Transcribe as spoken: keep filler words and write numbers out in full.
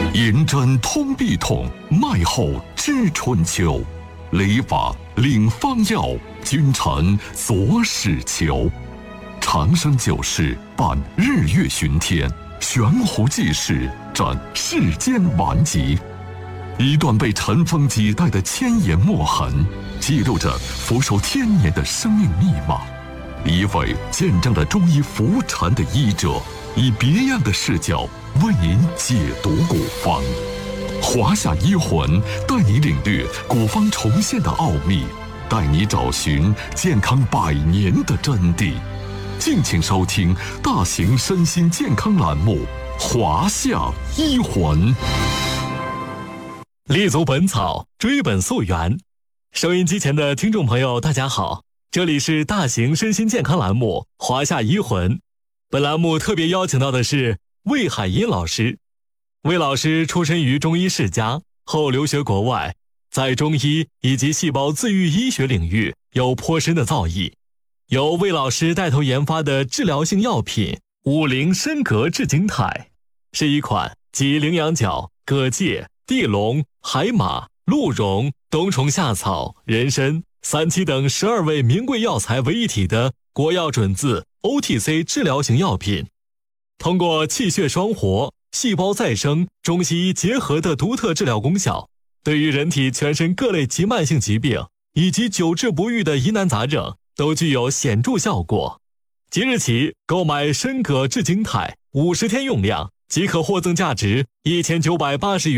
银针通臂痛，脉后知春秋。理法领方药，君臣佐使求。长生久视，伴日月巡天，悬壶济世，展世间顽疾。一段被尘封几代的千言墨痕，记录着俯首千年的生命密码。一位见证了中医浮沉的医者，以别样的视角为您解读古方。华夏医魂带你领略古方重现的奥秘，带你找寻健康百年的真谛。敬请收听大型身心健康栏目《华夏医魂》。 立足本草，追本溯源。收音机前的听众朋友，大家好，这里是大型身心健康栏目《华夏医魂》。本栏目特别邀请到的是魏海英老师。魏老师出身于中医世家，后留学国外，在中医以及细胞自愈医学领域有颇深的造诣。由魏老师带头研发的治疗性药品五苓参葛炙金肽，是一款集羚羊角、葛芥、地龙、海马、鹿茸、冬虫夏草、人参、三七等十二味名贵药材为一体的国药准字 O T C 治疗型药品。通过气血双活、细胞再生、中西医结合的独特治疗功效，对于人体全身各类急慢性疾病以及久治不愈的疑难杂症都具有显著效果。即日起购买参葛炙金肽五十天用量，即可获赠价值一千九百八十元